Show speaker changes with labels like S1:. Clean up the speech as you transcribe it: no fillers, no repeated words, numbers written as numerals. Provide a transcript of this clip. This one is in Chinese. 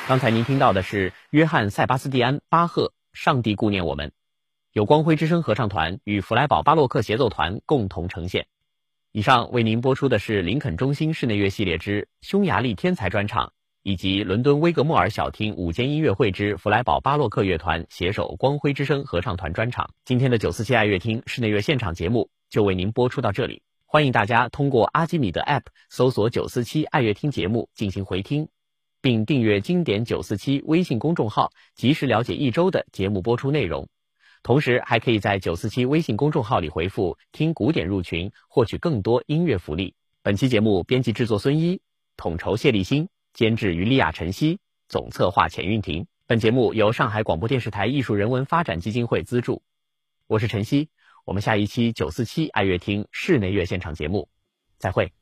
S1: 刚才您听到的是约翰·塞巴斯蒂安·巴赫《上帝顾念我们》，由光辉之声合唱团与弗莱堡巴洛克协奏团共同呈现。以上为您播出的是林肯中心室内乐系列之匈牙利天才专场，以及伦敦威格莫尔小厅午间音乐会之弗莱堡巴洛克乐团携手光辉之声合唱团专场。今天的947爱乐厅室内乐现场节目就为您播出到这里，欢迎大家通过阿基米德 App 搜索947爱乐厅节目进行回听，并订阅经典947微信公众号，及时了解一周的节目播出内容。同时还可以在947微信公众号里回复听古典入群，获取更多音乐福利。本期节目编辑制作孙一，统筹谢立新，监制于丽亚晨曦，总策划钱韵婷。本节目由上海广播电视台艺术人文发展基金会资助。我是晨曦，我们下一期947爱乐厅室内乐现场节目再会。